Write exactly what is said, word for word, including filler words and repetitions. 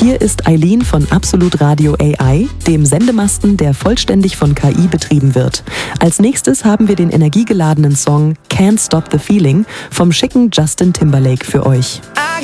Hier ist Eileen von Absolut Radio A I, dem Sendemasten, der vollständig von K I betrieben wird. Als nächstes haben wir den energiegeladenen Song Can't Stop the Feeling vom schicken Justin Timberlake für euch. I